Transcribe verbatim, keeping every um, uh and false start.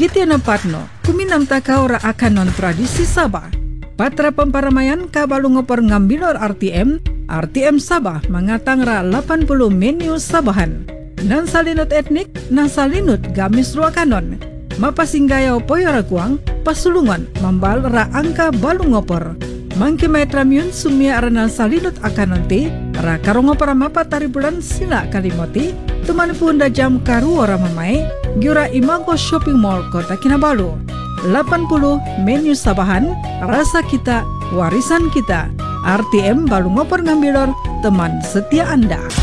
Giti napatno, kuminam taka ora akan non tradisi Sabah. Patra pemparamayan kabalu ngopor ngambilor R T M, R T M Sabah mengatang ra delapan puluh menu Sabahan. Nan salinut etnik, nan salinut gamis ruakanon. Mapasinggaya poyora kuang, pasulungan mambal ra angka balu ngopor. Mangki maetramiun sumia aranal salinut akan nanti, ra karongopor mapa tari bulan sila kalimoti, teman punda jam karu ora mamai, giura Imago Shopping Mall Kota Kinabalu. delapan puluh menu Sabahan, rasa kita, warisan kita. R T M balu ngopor ngambilor, teman setia Anda.